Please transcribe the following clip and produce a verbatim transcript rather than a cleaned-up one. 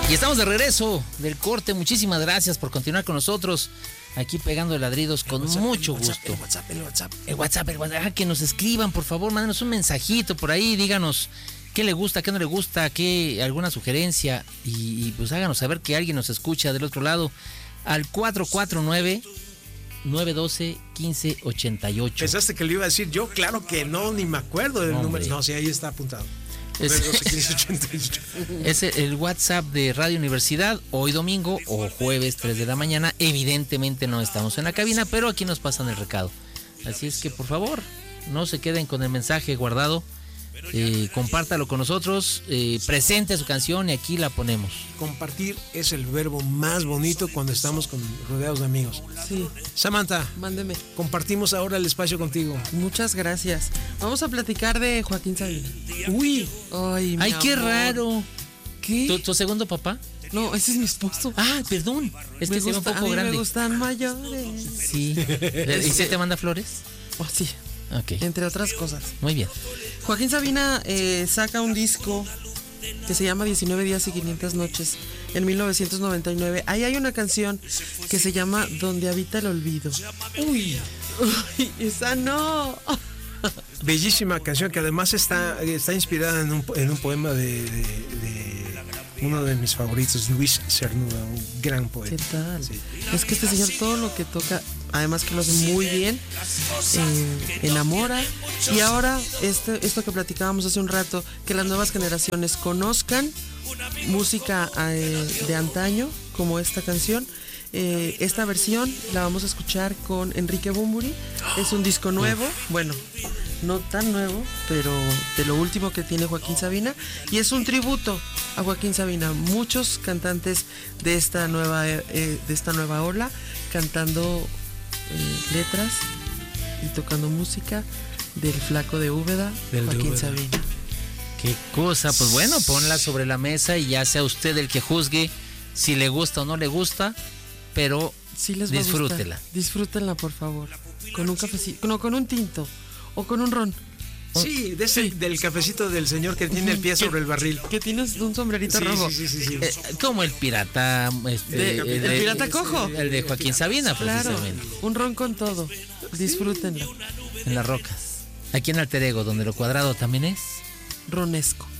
Y estamos de regreso del corte. Muchísimas gracias por continuar con nosotros. Aquí pegando ladridos con WhatsApp, mucho el WhatsApp, gusto. El WhatsApp, el WhatsApp. El WhatsApp, el WhatsApp. Ah, que nos escriban, por favor. Mándenos un mensajito por ahí. Díganos qué le gusta, qué no le gusta, qué, alguna sugerencia. Y, y pues háganos saber que alguien nos escucha del otro lado. Al cuatro cuatro nueve, nueve uno dos, uno cinco ocho ocho. ¿Pensaste que le iba a decir yo? Claro que no, ni me acuerdo del Hombre. número. No, sí, ahí está apuntado. Es, nueve uno dos, uno cinco ocho ocho. es el WhatsApp de Radio Universidad, hoy domingo o jueves tres de la mañana. Evidentemente no estamos en la cabina, pero aquí nos pasan el recado. Así es que por favor, no se queden con el mensaje guardado. Eh, compártalo con nosotros, eh, presente su canción y aquí la ponemos. Compartir es el verbo más bonito cuando estamos con, rodeados de amigos. Sí, Samantha, mándeme. compartimos ahora el espacio contigo. Muchas gracias. Vamos a platicar de Joaquín Sabina. Uy, Ay, mi Ay, qué amor. raro. ¿Qué? ¿Tu, tu segundo papá? No, ese es mi esposo. Ah, perdón. Es Me que se ve un gusta- poco a mí grande. me gustan mayores. Sí. ¿Y se te manda flores? Oh, sí, Ok, entre otras cosas. muy bien. Joaquín Sabina eh, saca un disco que se llama diecinueve días y quinientas noches en mil novecientos noventa y nueve. Ahí hay una canción que se llama Donde habita el olvido. Uy, uy, esa no. bellísima canción que además está, está inspirada en un, en un poema de, de, de uno de mis favoritos, Luis Cernuda, un gran poeta. ¿Qué tal? Sí. Es que este señor todo lo que toca, además que lo hace muy bien, eh, enamora. Y ahora este, esto que platicábamos hace un rato, que las nuevas generaciones conozcan música eh, de antaño, como esta canción. Eh, esta versión la vamos a escuchar con Enrique Bunbury. Es un disco nuevo, bueno, no tan nuevo, pero de lo último que tiene Joaquín Sabina, y es un tributo a Joaquín Sabina. Muchos cantantes de esta nueva eh, de esta nueva ola cantando eh, letras y tocando música del Flaco de Úbeda, Del de Joaquín Úbeda. Sabina. Qué cosa, pues bueno, ponla sobre la mesa y ya sea usted el que juzgue si le gusta o no le gusta, pero Sí les va a gustar. disfrútela. Disfrútenla, por favor. Con un cafecito, no, con un tinto o con un ron. Sí, de ese, del cafecito del señor que tiene el pie sobre el barril. Que tienes un sombrerito Sí, rojo. sí, sí, sí, sí. Eh, como el pirata, este, De- el pirata cojo. el de Joaquín Sabina, Claro, precisamente, un ron con todo. Disfrútenla. en las rocas. Aquí en Alter Ego, donde lo cuadrado también es. Ronesco.